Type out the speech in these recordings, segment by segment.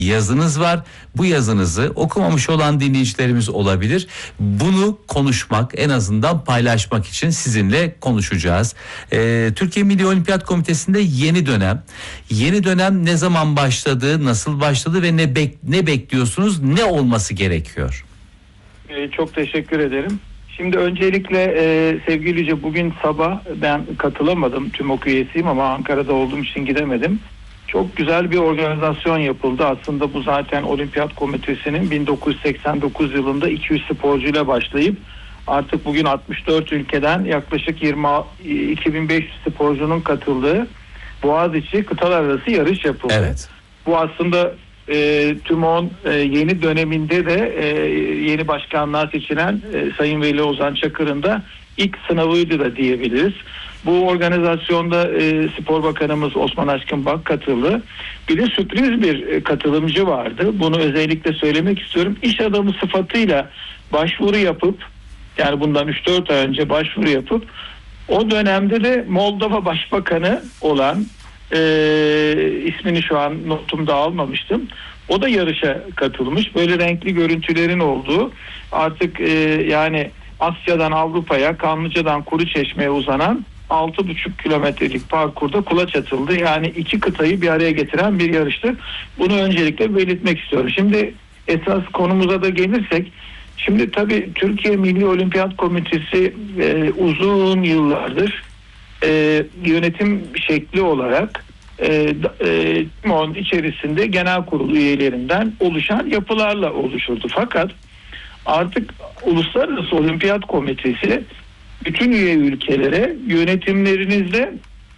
yazınız var. Bu yazınızı okumamış olan dinleyicilerimiz olabilir. Bunu konuşmak, en azından paylaşmak için sizinle konuşacağız. Türkiye Milli Olimpiyat Komitesi'nde yeni dönem. Yeni dönem ne zaman başladı, nasıl başladı ve ne bekliyorsunuz, ne olması gerekiyor? Çok teşekkür ederim. Şimdi öncelikle sevgili Yüce, bugün sabah ben katılamadım. TÜMOK üyesiyim ama Ankara'da olduğum için gidemedim. Çok güzel bir organizasyon yapıldı. Aslında bu zaten Olimpiyat Komitesi'nin 1989 yılında 200 sporcuyla başlayıp artık bugün 64 ülkeden yaklaşık 2500 sporcunun katıldığı Boğaziçi kıtalar arası yarış yapıldı. Evet. Bu aslında TÜMOK'un yeni döneminde de yeni başkanlığa seçilen Sayın Veli Ozan Çakır'ın da ilk sınavıydı da diyebiliriz. Bu organizasyonda Spor Bakanımız Osman Aşkın Bak katıldı. Bir de sürpriz bir katılımcı vardı. Bunu özellikle söylemek istiyorum. İş adamı sıfatıyla başvuru yapıp, yani bundan 3-4 ay önce başvuru yapıp, o dönemde de Moldova Başbakanı olan, ismini şu an notumda almamıştım, o da yarışa katılmış. Böyle renkli görüntülerin olduğu, artık yani Asya'dan Avrupa'ya, Kanlıca'dan Kuruçeşme'ye uzanan 6,5 kilometrelik parkurda kulaç atıldı. Yani iki kıtayı bir araya getiren bir yarıştı. Bunu öncelikle belirtmek istiyorum. Şimdi esas konumuza da gelirsek, şimdi tabii Türkiye Milli Olimpiyat Komitesi uzun yıllardır yönetim şekli olarak TÜMOK'un içerisinde genel kurul üyelerinden oluşan yapılarla oluşurdu. Fakat artık Uluslararası Olimpiyat Komitesi bütün üye ülkelere yönetimlerinizde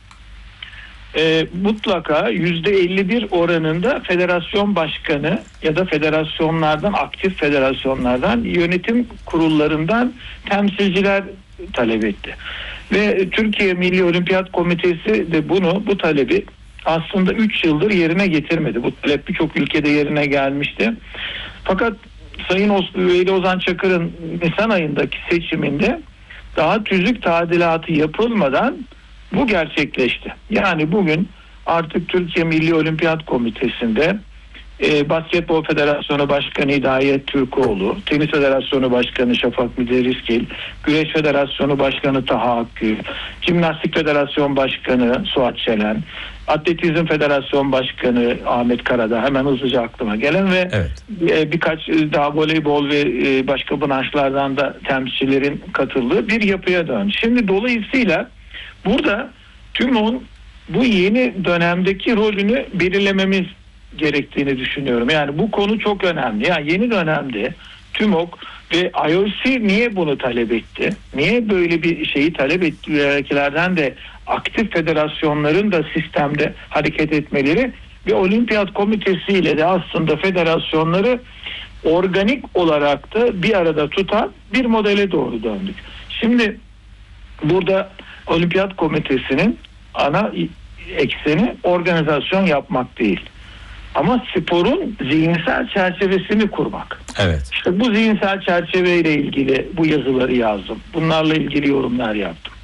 mutlaka %51 oranında federasyon başkanı ya da federasyonlardan, aktif federasyonlardan, yönetim kurullarından temsilciler talep etti. Ve Türkiye Milli Olimpiyat Komitesi de bu talebi aslında 3 yıldır yerine getirmedi. Bu talep birçok ülkede yerine gelmişti. Fakat Sayın Veli Ozan Çakır'ın Nisan ayındaki seçiminde daha tüzük tadilatı yapılmadan bu gerçekleşti. Yani bugün artık Türkiye Milli Olimpiyat Komitesi'nde Basketbol Federasyonu Başkanı Hidayet Türkoğlu, Tenis Federasyonu Başkanı Şafak Müderriskil, Güreş Federasyonu Başkanı Taha Akgül, Jimnastik Federasyon Başkanı Suat Şelen, Atletizm Federasyon Başkanı Ahmet Karadağ, hemen hızlıca aklıma gelen ve birkaç daha voleybol ve başka branşlardan da temsilcilerin katıldığı bir yapıya döndü. Şimdi dolayısıyla burada TÜMOK'un bu yeni dönemdeki rolünü belirlememiz gerektiğini düşünüyorum. Yani bu konu çok önemli. Yani yeni dönemde TÜMOK ve IOC niye bunu talep etti? Niye böyle bir şeyi talep ettilerden de aktif federasyonların da sistemde hareket etmeleri ve Olimpiyat Komitesi ile de aslında federasyonları organik olarak da bir arada tutan bir modele doğru döndük. Şimdi burada Olimpiyat Komitesi'nin ana ekseni organizasyon yapmak değil. Ama sporun zihinsel çerçevesini kurmak. Evet. İşte bu zihinsel çerçeveyle ilgili bu yazıları yazdım. Bunlarla ilgili yorumlar yaptım.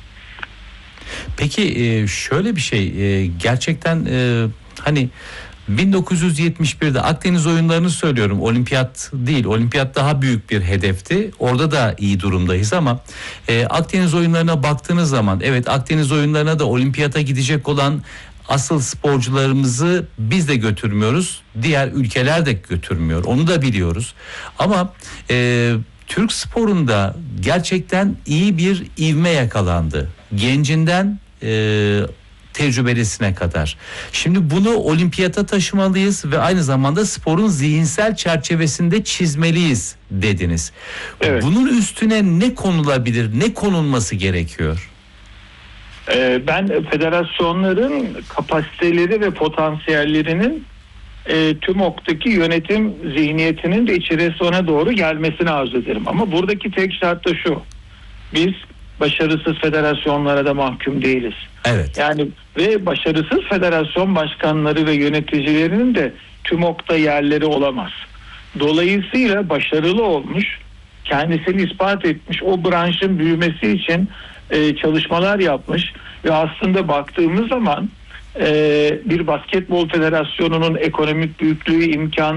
Peki şöyle bir şey, gerçekten hani 1971'de Akdeniz oyunlarını söylüyorum, olimpiyat değil, olimpiyat daha büyük bir hedefti, orada da iyi durumdayız ama Akdeniz oyunlarına baktığınız zaman, evet, Akdeniz oyunlarına da olimpiyata gidecek olan asıl sporcularımızı biz de götürmüyoruz, diğer ülkeler de götürmüyor, onu da biliyoruz ama Türk sporunda gerçekten iyi bir ivme yakalandı, gencinden tecrübelisine kadar. Şimdi bunu olimpiyata taşımalıyız ve aynı zamanda sporun zihinsel çerçevesinde çizmeliyiz dediniz. Evet. Bunun üstüne ne konulabilir, ne konulması gerekiyor? Ben federasyonların kapasiteleri ve potansiyellerinin TÜMOK'taki yönetim zihniyetinin de içerisine doğru gelmesini arzu ederim. Ama buradaki tek şart da şu: biz başarısız federasyonlara da mahkum değiliz. Evet. Yani ve başarısız federasyon başkanları ve yöneticilerinin de TÜMOK'ta yerleri olamaz. Dolayısıyla başarılı olmuş, kendisini ispat etmiş, o branşın büyümesi için çalışmalar yapmış ve aslında baktığımız zaman bir basketbol federasyonunun ekonomik büyüklüğü, imkanı